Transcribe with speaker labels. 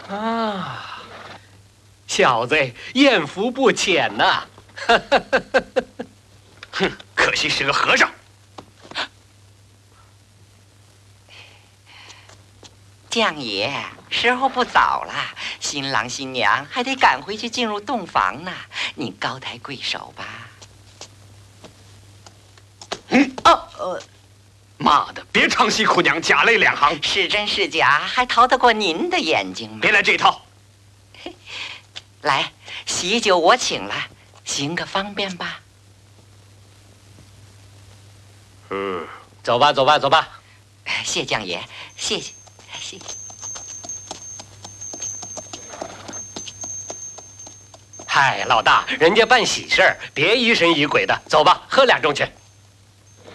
Speaker 1: 啊，小子艳福不浅呐！
Speaker 2: 哼，可惜是个和尚。
Speaker 3: 将爷，时候不早了，新郎新娘还得赶回去进入洞房呢。您高抬贵手吧。
Speaker 2: 妈的，别唱戏哭娘，假泪两行。
Speaker 3: 是真是假，还逃得过您的眼睛吗？
Speaker 2: 别来这一套。
Speaker 3: 来，喜酒我请了，行个方便吧。
Speaker 1: 走吧，走吧，走吧。
Speaker 3: 谢将爷，谢谢，谢谢。
Speaker 1: 嗨，老大，人家办喜事儿，别疑神疑鬼的。走吧，喝2盅去。